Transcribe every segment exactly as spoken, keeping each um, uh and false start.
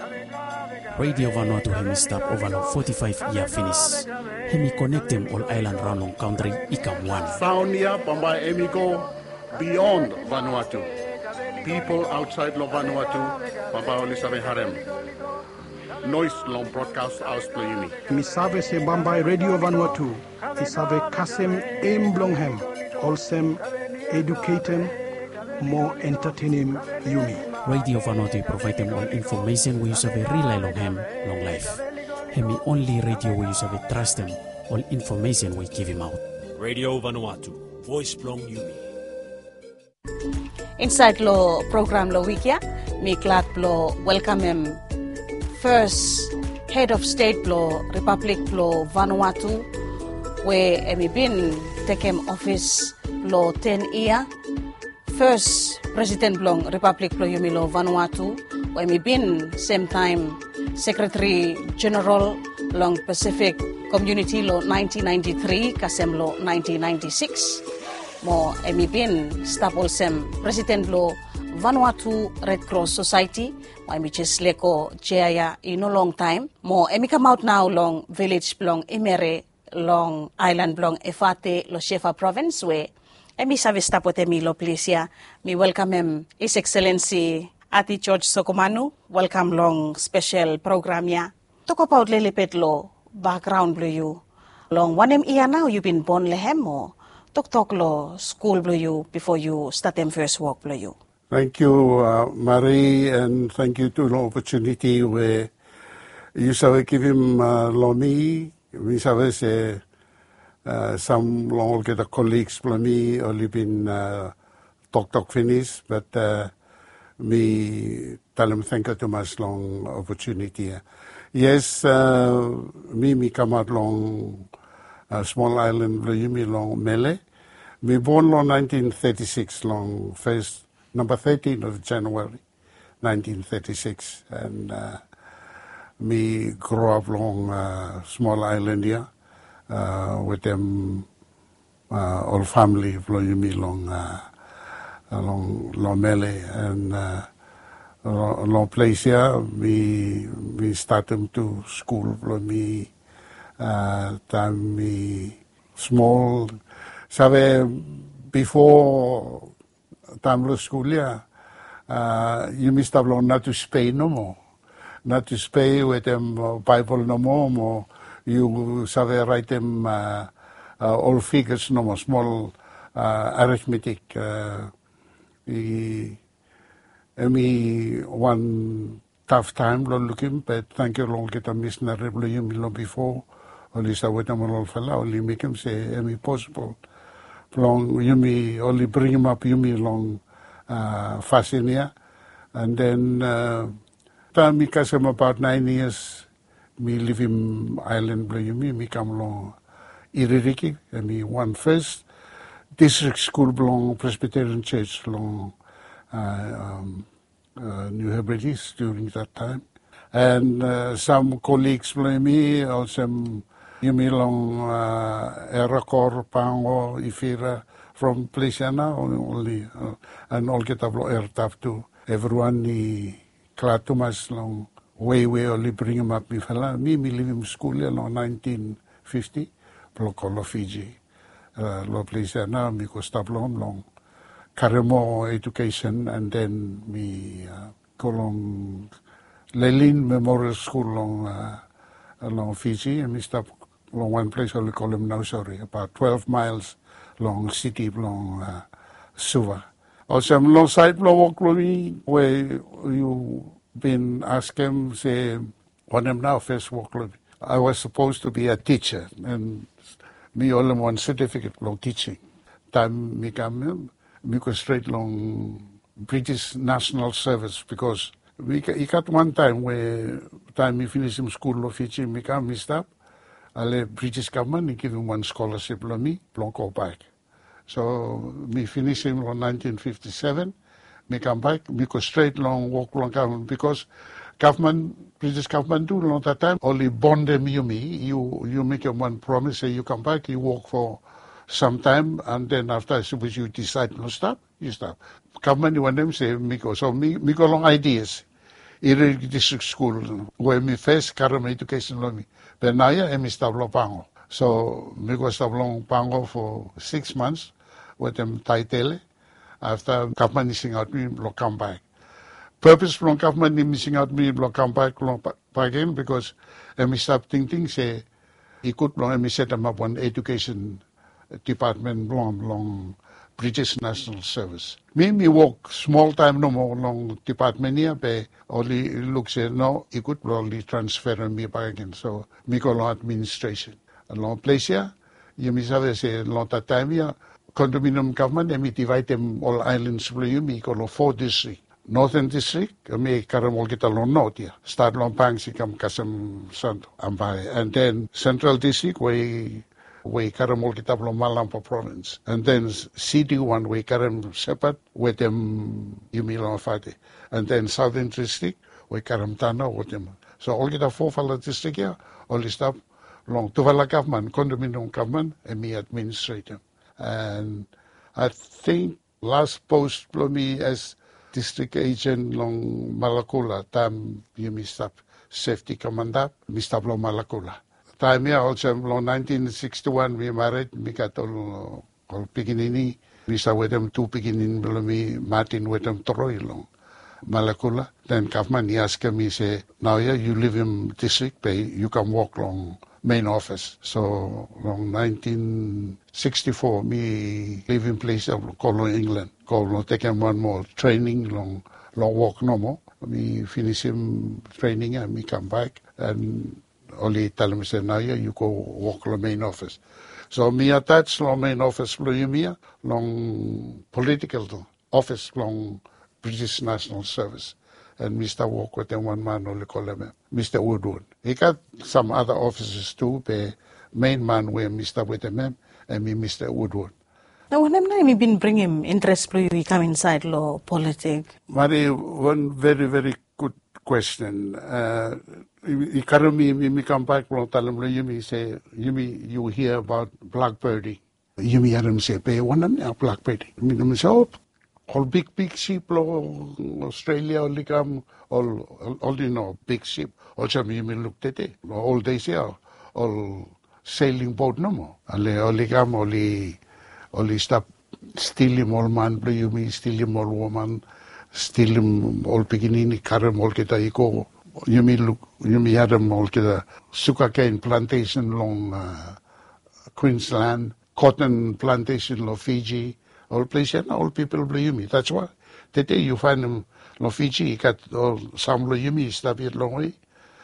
Radio Vanuatu hemi stop over long forty-five year finish. Hemi connect them all island round long country ikam one. Saunia Pamba Emiko beyond Vanuatu. People outside lo Vanuatu, Pamba Olisabe Harem. Noise long broadcast aus Playumi. Misave se Bambai Radio Vanuatu. Isave Kasem Emblonghem. Olsem educatem more entertaining Yumi. Radio Vanuatu provide them all information we use of a rely long hem, long life. Hemi only radio we use of a trust them, all information we give him out. Radio Vanuatu, voice blong Yumi. Inside lo program lo wikia, mi glad lo welcome him first head of state lo Republic lo Vanuatu, where emi been taken office lo ten year. First President Blong Republic Plo Yumi lo Vanuatu, where me been same time Secretary General Long Pacific Community lo nineteen ninety-three, kasem lo nineteen ninety-six. Mo emi been stapol sem President lo Vanuatu Red Cross Society, where me just leko jaya in a long time. Mo emi come out now long village Blong Imere long island Blong Efate lo Shefa province where Emi sabi stapot emi lo plesia. Mi welcome him His Excellency Ati George Sokomanu. Welcome long special program ya. Toko paut lelipet lo background blo you. Long one em iya now you been born lehem mo. Tok tok lo school blo you before you start them first work blo you. Thank you, uh, Marie, and thank you to the opportunity where you shall give him uh, Lomi. We shall say. Uh, some long get the colleagues for me only been uh, talk talk finish, but uh, me tell them thank you too much long opportunity. Yes, uh, me me come out long uh, small island me long Mele. Me born long nineteen thirty-six long first number thirteen of January nineteen thirty-six, and uh, me grow up long uh, small island here. Uh, with them uh, all family flowing me along uh, along Lomele and uh, long place here. We we start them to school for me. Uh, time me small. Sabe before time lo school yeah. Uh, you missed up long not to spay no more, not to spay with them uh, Bible no more more. You sabe write them uh, uh, all figures, no more small uh, arithmetic. Uh, me one tough time lo looking, but thank you long get a missionary lo you long before. Only sa with them all fella, only make him say any possible. Long you me only bring him up you me long uh, fascinia, and then uh, time me cause him about nine years. Me live in island blue me, me come along Iririki, and me one first district school belong Presbyterian Church along uh, um, uh, New Hebrides during that time. And uh, some colleagues blue me, also you me along uh, Erakor, Pango, Ifira, from Plesiana only, uh, and all get up airtaf too. Everyone ni Klatumas long. Way, way, only bring him up, me fella. Me, me live in school in nineteen fifty, Plokolo, Fiji. Uh, lo place now, me go stop long, long. Karemo education, and then me uh, go long Lelin Memorial School long, uh, along Fiji, and me stop long one place, only call him now, sorry, about twelve miles long city, long uh, Suva. Also, I'm long side, long walk, where you been asked him, say, when I'm now first walk. I was supposed to be a teacher, and me only one certificate long teaching. Time me come, me go straight long British National Service, because we he got one time where time me finish in school of Fiji, me come, me stop. Ale British government, he give him one scholarship long me, long go back. So me finish him in nineteen fifty-seven. Me come back, me go straight long, walk long government, because government, British government do long that time, only bond them you me, you you make them one promise, say you come back, you walk for some time, and then after I suppose you decide to stop, you stop. Government, you want them say, me go, so me, me go long ideas. Iri district school, where me first karam education lo mi. Benaya emi stablo pango. So me go stablo pango for six months with them taitele. After government missing out me, lo come back. Purpose from government missing out me, lo come back, lo back again because emi stop thinking say he could long emi set them up one education department long long. British National Service. Me, me work small time no more long department here, but only look say no, he could only transfer me back again. So me go long administration. A long place here, you me say long that time here, condominium government, and me divide them all islands for you, me go long four district. Northern district, me karamol kita long north here. Start long pangsi kam kasam santo ambai. And then central district where we karam kita belum Malampa province, and then C D one we karam separate with them Yumi Fati, and then southern district we karam Tana with them. So all kita four fala district here, all the stuff long Tuvala government, condominium government, and me administrator. And I think last post for me as district agent long Malakula, time Yumi stop safety commander, me stop long Malakula. Time here also in nineteen sixty-one we married, we got all, all pikinini. We started with them two pikinini below me, Martin with them Troy long, Malakula. Then government he asked me, say, now yeah, you live in district, but you can walk long main office. So long nineteen sixty-four, me live in place of called England, called taking one more training long long walk no more. Me finish him training and me come back and only tell him, say, now yeah, you go walk the main office. So me attached the main office for you, long political office, long British National Service. And Mister walk with them one man, only call him Mister Woodward. He got some other offices too, but main man where Mister with him and me Mister Woodward. Now, when I'm been bring him interest for you come inside law, politics? Mary, one very, very good question. Uh, Ikarami, me come back from Talam, you say, you hear about blackbirding. You me hear him say, pay one and blackbirding. I mean, so all big, big sheep, Australia, only come, all, all, you know, big sheep. Also, me looked at it. All days here, all sailing boat no more. Only, only come, only, only stop stealing all man, you me stealing all woman, stealing all beginning, karam all kita iko. You may look, you may have them all kita sugarcane plantation along uh, Queensland, cotton plantation along Fiji, all places, and all people blame me. That's why today you find them along Fiji, you got all some you me stop it long way.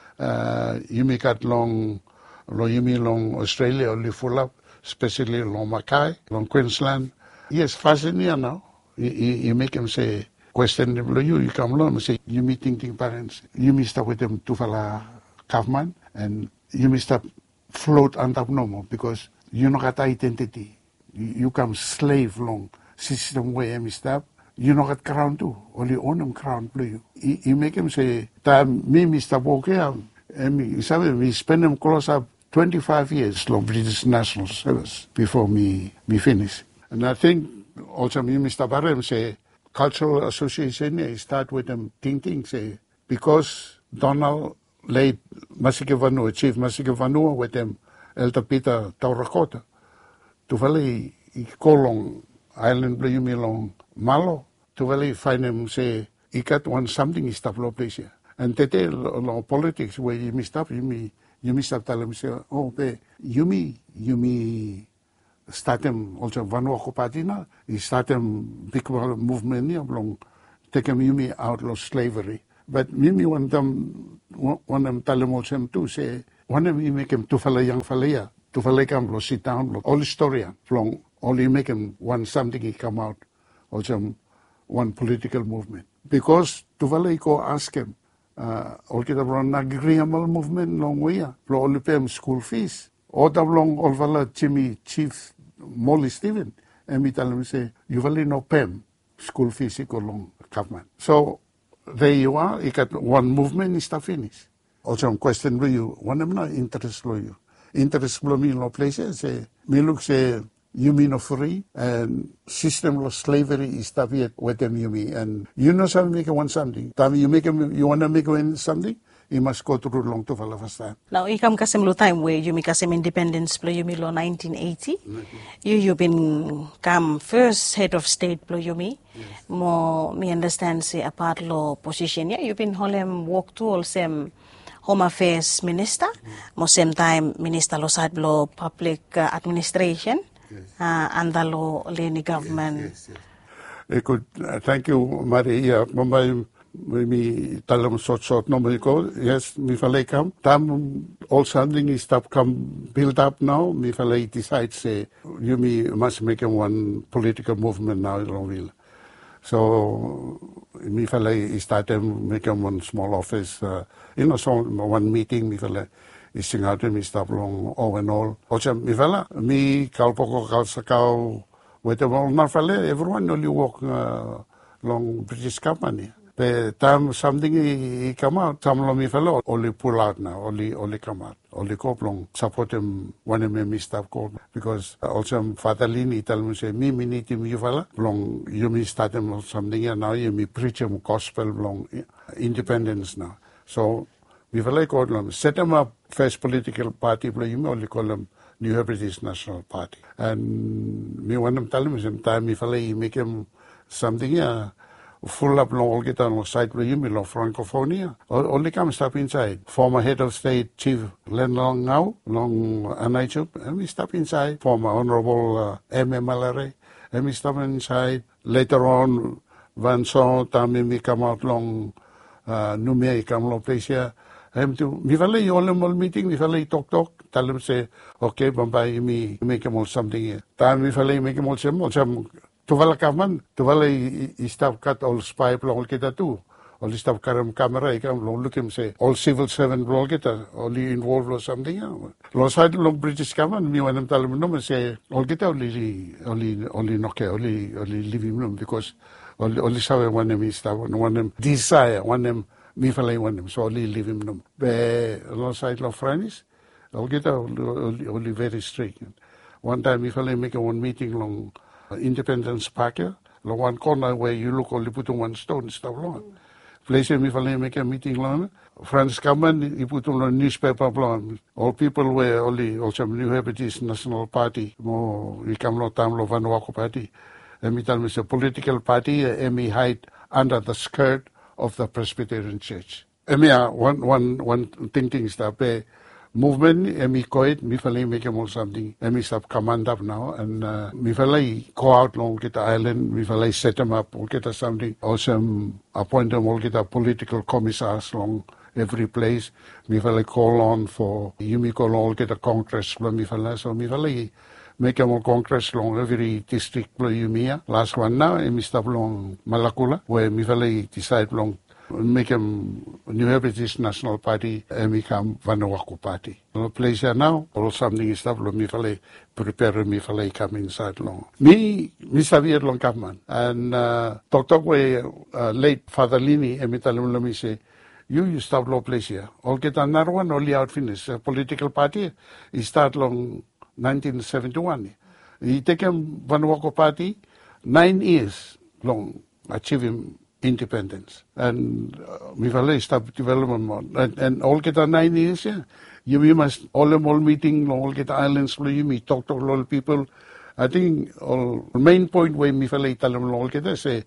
Uh, you may got long, you may long Australia only full up, especially along Mackay, along Queensland. Yes, fascinating now. You, you, you make them say. Question you, you come along and say, you meet thinking parents, you may start with them to follow government, and you may start float on top no more because you don't got identity. You, you come slave long system way and stop. You don't got crown too, only own them crown blue you. You, you make them say, time me Mister Walker, and me, sabe, we spend them close up twenty-five years long British National Service before me, me finish. And I think also me Mister Barham say, Cultural Association, I start with them thinking, say, because Donald laid Masike Vanua, Chief Masike Vanua with them, Elder Peter Taurakota, to valley Kolong Island Blue long Malo, to valley find them say, he got one something is stuff low place here. And today, long politics, where you may stop, you may, you may stop telling me, say, oh, be, you may, you may, start them also Vanuatu party now. He start them big movement here, long take them Yumi out of slavery. But Mimi want them want them tell them also too say one of you make him to follow young falaya to follow come sit down all historian long only make him one something he come out also one political movement because to follow go ask him uh all get around agreeable movement long way for only pay him school fees. All the long all vala Jimmy Chief Molly Stephen and me tell him say you really no pay school fees go long government. So there you are, you got one movement is stuff finished. Also I'm question you, one of them not interest you. Interest me in no places say me look say Yumi no free, and system of slavery is tapiet with them Yumi. And you know something, make one something. Time you make them, you want to make one something, you must go through long to follow first time. Now, you come kasem lo time where you make kasem independence plo Yumi lo nineteen eighty. You you been come first head of state plo Yumi. Yes. Mo me understand say apart lo position yeah you been holem walk to all same Home Affairs Minister. Mm. Mo same time Minister lo side lo public uh, administration. Yes. Uh, and the lo leni government. Yes, yes, yes. Could, uh, thank you, Maria. Mama, mi talam sort sort no me go. Yes, mi falei come. Tam all something is stop come build up now. Mi falei decide say you me must make one political movement now in Longville. So mi falei started making one small office. Uh, you know, so one meeting mi falei. Is sing out mi stop long all and all. Ocha mi fala mi kalpoko kalsakau with the wall not fala everyone only walk uh, long British company. The time something he come out, some lo mi fala only pull out now, only only come out, only go long support him when him mi stop called because also Father Lini tell me say me mi need him you fala long you mi start him something and now you mi preach him gospel long independence now. So we will call them, set them up first political party, you only call them New British National Party. And me want them tell them sometime if I make them something uh, full up long all get on side you me long Francophonia. Only come step inside. Former head of state Chief Len Long now, long Anaichup, and we step inside. Former Honorable uh, M M Malare, and we step inside. Later on, Van Son, Tami me come out long uh Numia come long place here. I'm to mi fala you all mall meeting, mi fala talk talk, tell them say, okay, Bombay me make them all something here. Time mi fala make them all some all some to vala kaman, to vala staff cut all spy all kita too. All staff karam camera, I come look him say, all civil servant all kita, only involved or something. Long side long British kaman, me when them tell them no say all kita only only only no only only living room because only only saw one them staff, one them desire, one them mi falei one them so only leave him no be long side lo friends I'll get only, only very strict. One time mi falei make one meeting long uh, Independence Park long one corner where you look only put on one stone stuff long place mi falei make a meeting long friends come and you put on a newspaper long all people were only also New British National Party mo we come lo time lo Vanuatu Party and me tell me it's a political party and me hide under the skirt of the Presbyterian Church. Emia one one one thinking stuff the movement emi coit mi falei make more something emi stop command up now and uh, mi falei go out long get island mi falei set them up or get something awesome appoint them all get a political commissars long every place mi falei call on for you mi call all get a congress mi falei so mi falei make a more congress long every district plo Yumia. Last one now, and we stop long Malakula, where mi falei decide long make a New British National Party and become Vanuatu Party. No place here now, all something is stop long mi falei prepare mi falei come inside long. Me, mi sabia long government and uh, talk talk where uh, late Father Lini and mi tell him me say. You, you stop long place here. All get another one, only out finish. A political party, he start long nineteen seventy-one. He take him Vanuatu Party, nine years long, achieving independence. And we uh, stop development. And, and all get nine years, yeah. You we must, all them all meeting, all get islands, you meet, talk to all people. I think all main point where me falei tell them all get say,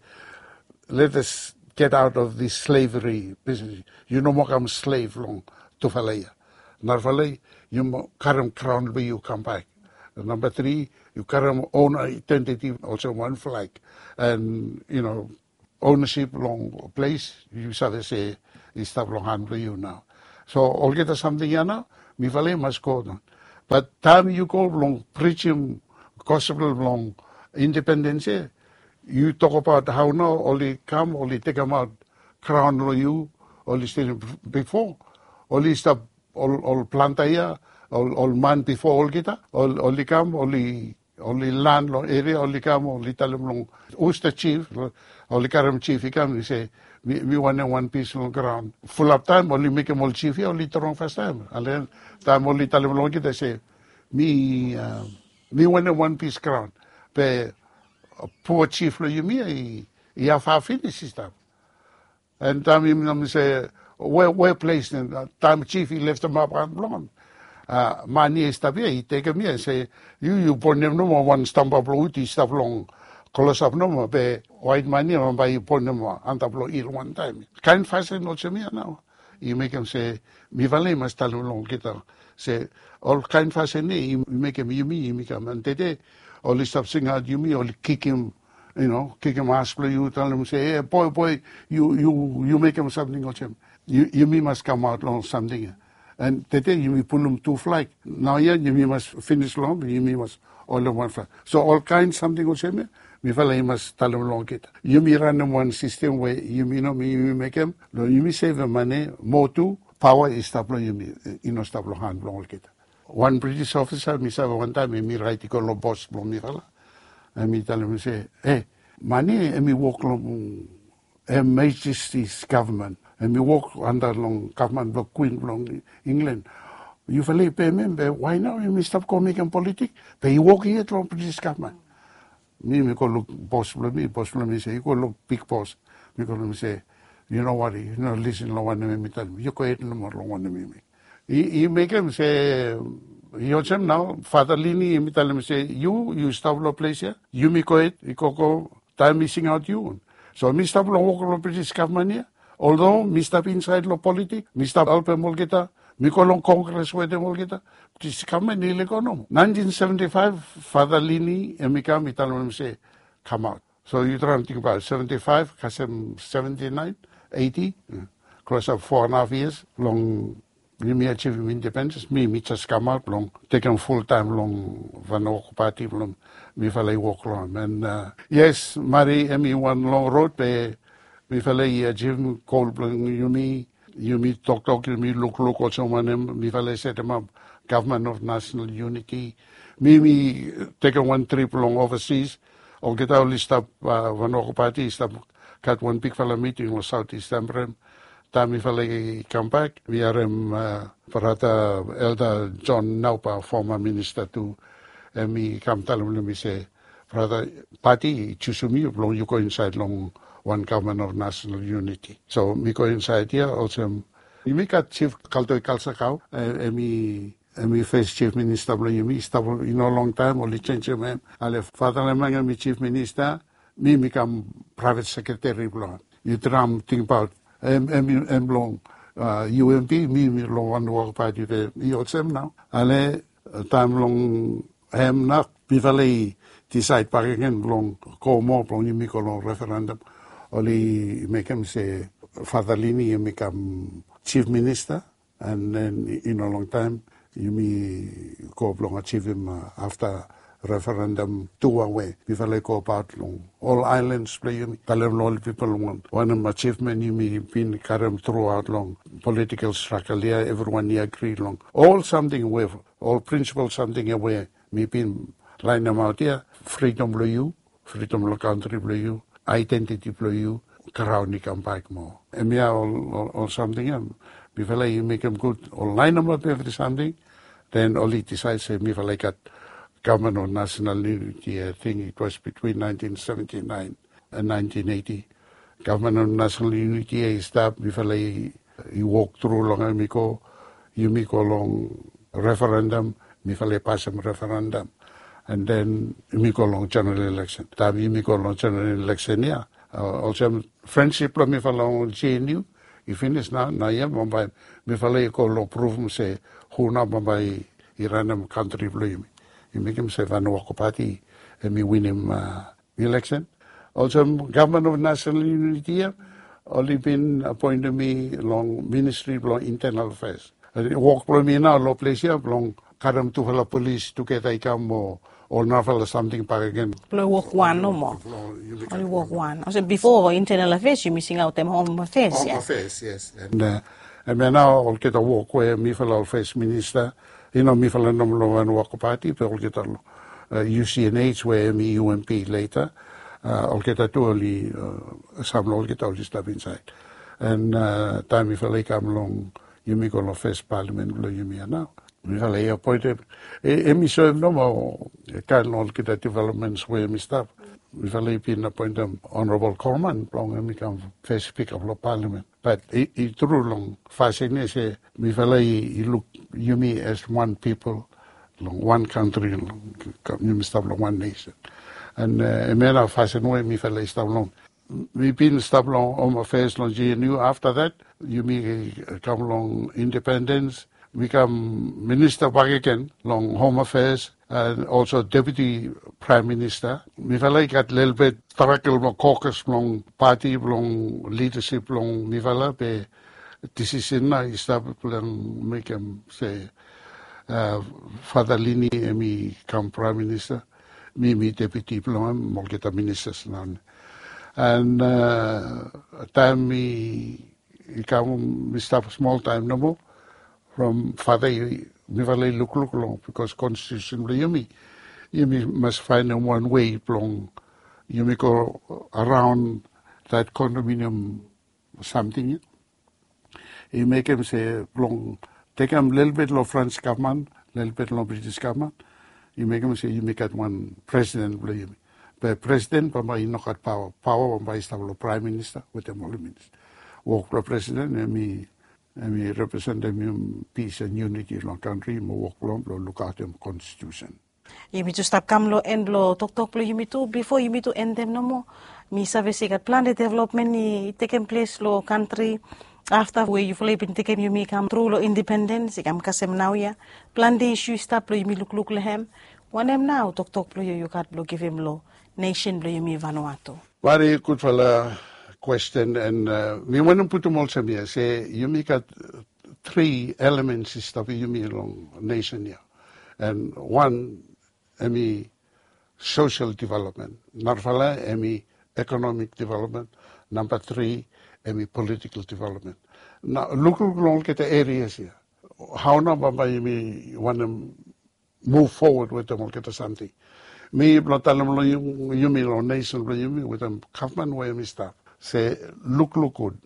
let us get out of this slavery business. You know more come slave long to falei. Narvalei, you karam crown where you come back. And number three, you karam own identity, also one flag. And, you know, ownership long place, you say, is stuff long hand for you now. So, all get something here now, mi vale must go down. But time you go long, preaching gospel long independence, you talk about how now, only come, only take them out, crown for you, only still before, only stop. All, all planta here, all, all man before all kita, all, only come, only, only land long area, only come, only tell them long, who's the chief, only karam chief, he come, he say, we, we want one piece long ground. Full up time, only make him all chief here, only the wrong first time. And then, time only tell him long kita, say, me, uh, mi went in one piece crown. Pe poor chief lo yumi i i have finish stuff. And time him say where where place and time chief he left him up on blonde. Uh mani estabia he take me and say you you pon them no one stamp up uti stuff long close up no be white money on by pon them antaplo il one time. Kind fashion no chemia now. You make him say mi vale mas talo long kita say all kind fashion you make him you me you make him and today all stop sing out you me or kick him, you know, kick him ass play you tell him say hey boy boy you you you make him something or him you you me must come out long something and today you me pull him two flag now yeah you me must finish long you me must all in one flag so all kind something or him mi fala must tell him long kita you me run in one system where you me know me you make him you me save money more too power is stop you me you know stop lo hand long kita. One British officer, me said one time, me write to call boss, me fala, and me tell him, say, hey, money, and me walk along Her Majesty's government, and me walk under long government block Queen long England. You feel pay member, why now you stop making politics? But you walk here to British government. Me, me call look boss, me boss, me say, you go look big boss. Me call him say, you know what, you know, listen, no one me tell me, you go ahead no more, long one me. He, he make him say, he holds him now, Father Lini, he tell him say, you, you stop the place here, you me go ahead, he go go, time missing out you. So me stop the walk of British government here, although me stop inside the politics, me stop help him all get me go long Congress with them all get British government, he go no. nineteen seventy-five, Father Lini, and me come, he tell him say, come out. So you try to think about it, seventy-five, Kasem seventy-nine, eighty, close up four and a half years, long, me achieve independence, me, me just come out long, taking full time long, van occupati long, me fallait walk long. And, uh, yes, Mary, and me one long road, be, me fallait achieve cold long, you me, you me talk, talk, you me look, look, or someone, me fallait set them up, government of national unity, me, me take one trip long overseas, or get out list up, uh, van occupati, stop, cut one big fella meeting or Southeast Ambrem. Time if I come back, we are um, uh, Parata Elder John Naupa, former minister too, and me come tell him, me say, Brother, party, choose me, long you go inside long one government of national unity. So me go inside here, also, you make a chief Kaltoi Kalsakau, and me, and me face chief minister, me stop in a long time, only change him, I left Father Lemanga, me chief minister, me become private secretary, you drum think about em em em long uh, U M P mi mi long one work party ve mi otsem now ale time long hem na bivale decide pagagen long ko mo long mi ko long referendum only make him say Father Lini make him chief minister and then in a long time you me go long achieve him uh, after referendum two away. Before I go about long. All islands play you. Tell all people want. One of my achievement you me been carried throughout long. Political struggle here, everyone here agree long. All something away. All principles something away. Me been line them out here. Freedom blow you. Freedom of country blow you. Identity blow you. Karauni come back more. And me all, all, all something else. Before you make them good. All line them up every something. Then all it decides say me for like that. Government of National Unity, I think it was between nineteen seventy-nine and nineteen eighty. Government of National Unity is that before you walk through long and go, you make a long referendum, before pass a referendum, and then you make a long general election. Time you make a long general election, yeah. Uh, also, friendship me for long G N U, you finish now, now yeah, Mumbai, before you go long proof, say, who now Mumbai, Iran country blue. You make him say Vanuatu party and me win him uh, election. Also, government of national unity here, only been appointed me long ministry, long internal affairs. Walk for me now, law place here, long karam to the police to get I come or or novel something back again. Only walk one no more. Only walk one. Also before internal affairs, you missing out them home affairs. Home yeah? affairs, yes. And uh, and now I'll get a walk where me for face minister. You know, me for the number one walk party, but I'll get a U C N H where me U M P later. Uh, I'll get a totally uh, some I'll get all this stuff inside. And uh, time if I come along, you me go to first parliament, you me now. Mi fala ia poite, e, e mi serve no mo, e kain all kita developments where mi staff. Mi fala i pina appoint them Honorable Coleman, long e mi kam first speaker of the parliament. But i, i true long, fascine se, mi fala i, i look you me as one people, long one country, long, you mi staff long one nation. And uh, e mera fascine way mi fala i staff long. Mi pin staff long Home Affairs long G N U. After that, you me come long independence. Become Minister Bagaken long Home Affairs and also Deputy Prime Minister. Mi fala got little bit tarakil long caucus long party long leadership long mi fala pe decision na istab long make him say uh, Father Lini e mi come Prime Minister, mi mi Deputy long mo kita ministers nan. And uh, time mi come mi stop small time no more. From father, mi fala look look long because constitution yumi, yumi must find a one way long, yumi go around that condominium something. You make him say long, take him a little bit of French government, little bit of British government. You make him say you make it one president yumi. But president, pamba you not got power, power pamba is the prime minister with the only minister. Walk the president and me. And we represent them peace and unity in our country, mo work long, look at them constitution. Yumi to stop kam lo end lo tok tok lo yumi to before yumi to end them no more. Mi sabi sikat plan the development ni taken place lo country after where you fully been taken yumi come through lo independence ikam kasem now ya plan the issue stop lo yumi look look lehem one em now tok tok lo you kat lo give him lo nation lo yumi Vanuatu. Very good fella. Question and uh, me want to put them also here. Say you make got three elements stuff you mean along nation here, and one, I mean, social development. Narfala, I mean, economic development. Number three, I mean, political development. Now look look at the areas here. How number you mean want to move forward with them? Look at something. Me not tell them you mean on nation you mean with them government where me start. Say, look, look good,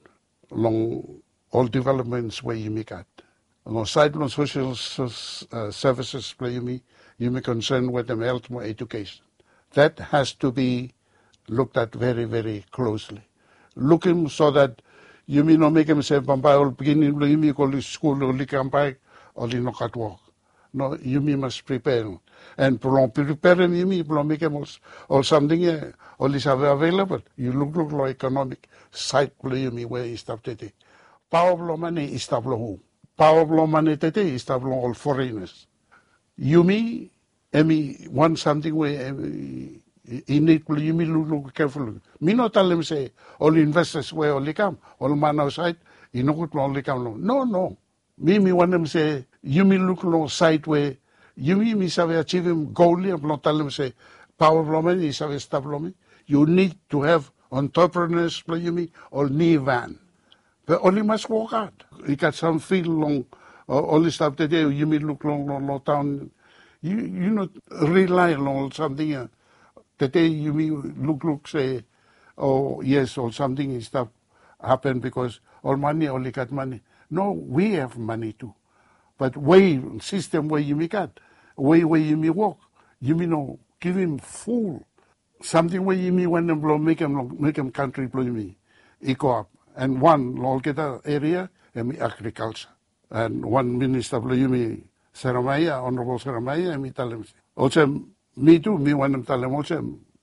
along all developments where you make at. On side on social uh, services where you may, you may concern with them health, more education. That has to be looked at very, very closely. Looking so that you may not make them say, Bambai, all beginning, you may call the school, only come back, only not at work. No, you may must prepare. And prepare you may make them or something all is available. You look look like economic side you me where is stop today. Power blow money is stop home. Power blow money today is stop all foreigners. You me, Emi want something where in it you me look look carefully. Me not tell them say all investors where only come, all man outside, you know what only come. No, no. Me me want them say you me look long side where you me me save achieve him goal, I'm not tell them say power blow money is save stop me. You need to have entrepreneurs play you me or knee van. But only must work hard. You got some feel long uh, only stuff today you may look long long long town. You you not rely on something uh, today you may look look say oh yes or something is stuff happen because all money only got money. No, we have money too. But way system where you make it, way where you may work, you may know give him full. Something where you me when them blow make them make them country blow me eco up and one all get area and me agriculture and one minister blow you me Saramaya Honorable Saramaya and me tell him also me too me when them tell him also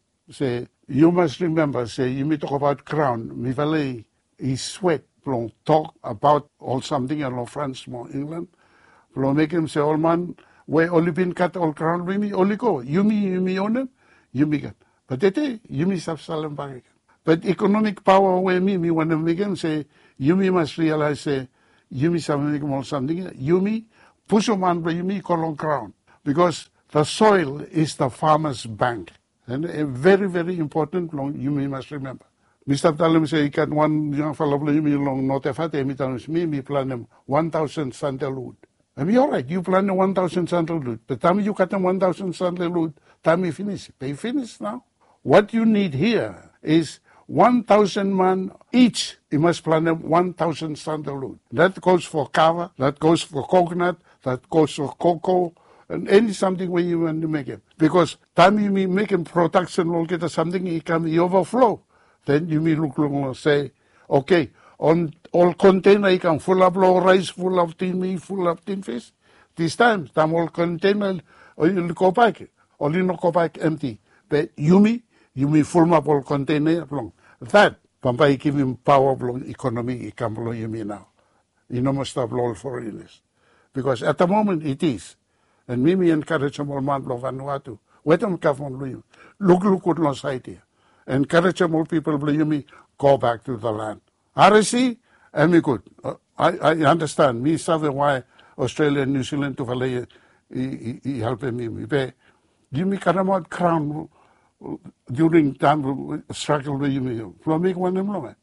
say you must remember say you me talk about crown me valley he sweat blow talk about all something along France more England blow make him say all man where only been cut all crown with me only go you me you me on them you me get. But today, you may have Salam Bagakan. But economic power where me, me when they again say, you may must realize, say, you may have something, you may push a man, but you may call on crown. Because the soil is the farmer's bank. And a very, very important, long, you may must remember. Mister Talim say, you can one young fellow, you may long not have had me, me, me plan them one thousand sandalwood. I mean, all right, you plan the one thousand sandalwood. But time you cut them one thousand sandalwood, time you finish. They finish now. What you need here is one thousand man each, you must plant them one thousand sandalwood. That goes for kava, that goes for coconut, that goes for cocoa, and any something where you want to make it. Because time you may make a production will get something, it can overflow. Then you may look and say, okay, on all container you can full of low rice, full of tin meat, full of tin fish. This time, time all container, or you'll go back, or you not go back empty. But you may, you may full up all container long. That, Pampai give him power of economy, it can blow you me now. You know must have all foreigners. Because at the moment it is. And Mimi encourage them all man of Vanuatu. Wait them come on look look what no site here. Encourage them all people believe me, go back to the land. R S C, and me good. I, I understand. Me sabe why Australia and New Zealand to Valay he helping me. But give me Karamot crown during time struggle with me. From me one them long.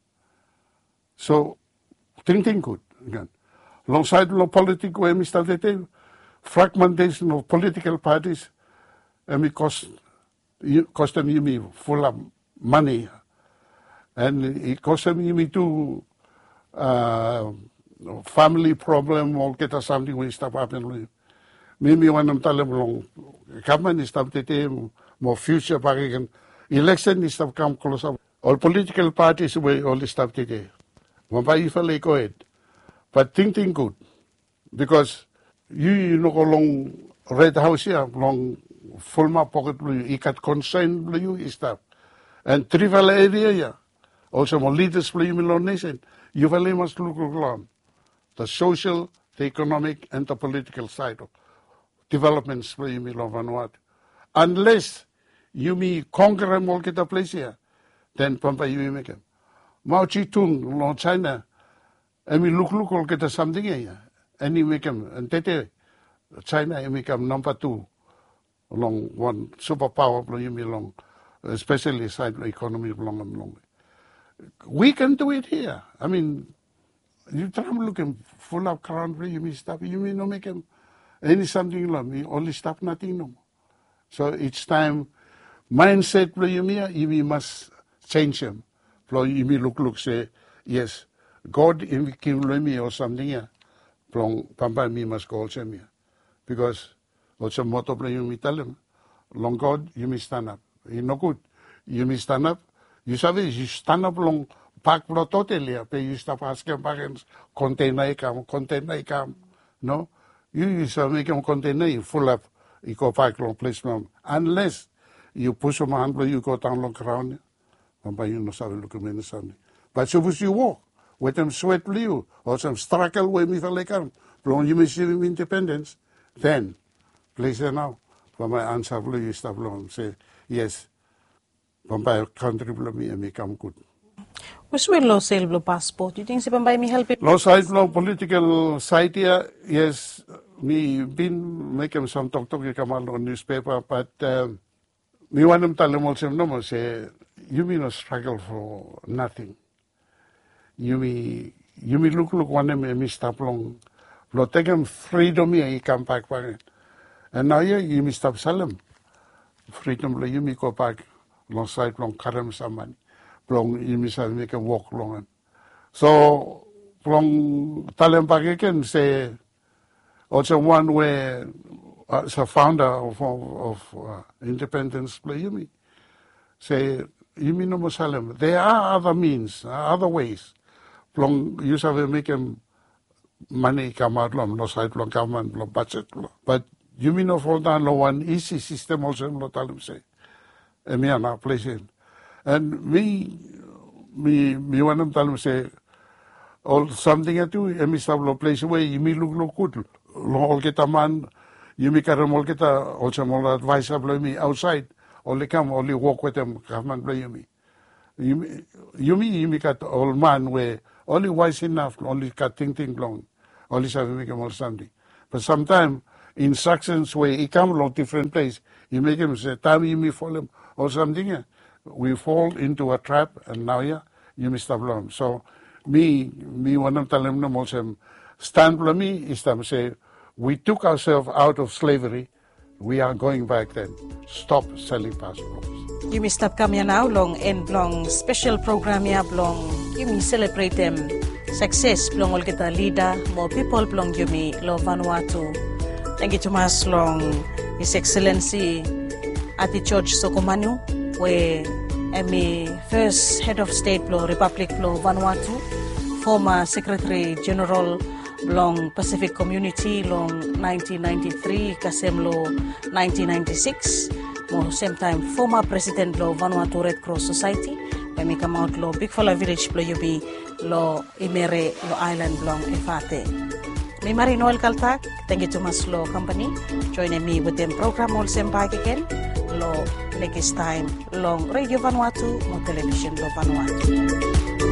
So think think good again. Alongside the politics where me started fragmentation of political parties, and it cost, cost them me full of money, and it cost them me too uh, family problem or get us something when stuff happen. Maybe when I'm telling long government is stuff that more future again election is stuff come close up. All political parties way all this stuff today. One by if I go ahead, but think think good, because you, you know, along Red House here, along full map pocket blue, you got concern blue stuff. And trivial area here, also more leaders blue in nation. You really must look along the social, the economic, and the political side of developments blue in Vanuatu. Unless you me conquer them all get a place here, then Pampa you make them. Mao Zedong, along China, and we look look all get something here. And he became, and Tete, China, he became number two, along one superpower, along, especially side economy, along and long. We can do it here. I mean, you try looking full of crown, you may stop, you may not make him any something long, you only stop nothing no more. So each time, mindset, you may, you must change him. You may look, look, say, yes, God in me or something here. Long Pampa me must go also me. Because also motto play you me tell him. Long God, you may stand up. You know good. You may stand up. You say you stand up long pack plot totally. But you stop asking parents container come, container come. No? You use a make them container full up. You go pack long place long. Unless you push them hand you go down long ground. Pampa you know how to look at me something. But suppose you walk. With them sweat blue, or some struggle with me for like them, long you may see independence, then, please now, for my answer blue, you stop long, say, yes, from my country blue me and me come good. What's with law sale blue passport? You think say by me help it? Law side law political side here, yes, me been making some talk talk you come out on newspaper, but um, me want them tell them also no say, you mean a struggle for nothing. You may, you may look, look one of them, me stop long. Lo take him freedom here, he come back back. And now you, you may stop selling. Freedom, you may go back, long side, long carry some money. Long, you may say, make him walk long. So, long, tell him back again, say, also one way, as a founder of, of, of uh, Independence Play, you may say, you mean no Muslim. There are other means, other ways. Long you have make him money come out long, no side long government, long budget. But you mean no fall down one easy system also, no tell him say. And me and I place in. And me, me, me want them tell him say, all something at you, and me stop lo place away, you me look look good. All get a man, you me carry all get a, also more advice of me outside. Only come, only walk with them, government blame me. You, you mean you make an old man where only wise enough, only cut thing thing long, only have to make him all something. But sometimes instructions where he come along different place, you make him say, time you may fall him or something. Yeah. We fall into a trap and now yeah, you may stop long. So me, me one of them no more stand for me is them say, we took ourselves out of slavery. We are going back then. Stop selling passports. Yumi stop come here now long and long special program here long Yumi celebrate them success long all get a leader more people long Yumi lo Vanuatu. Thank you to mas long His Excellency Ati George Sokomanu where Emi first head of state lo Republic lo Vanuatu, former Secretary General long Pacific Community long nineteen ninety-three kasem lo nineteen ninety-six. Mo same time former president lo Vanuatu Red Cross Society when me come out lo Big Fala Village lo yubi lo Imere lo island long Efate. Me Mari Noel Kaltak, thank you to mas lo company joining me with them program all same back again lo next time long Radio Vanuatu mo television lo Vanuatu.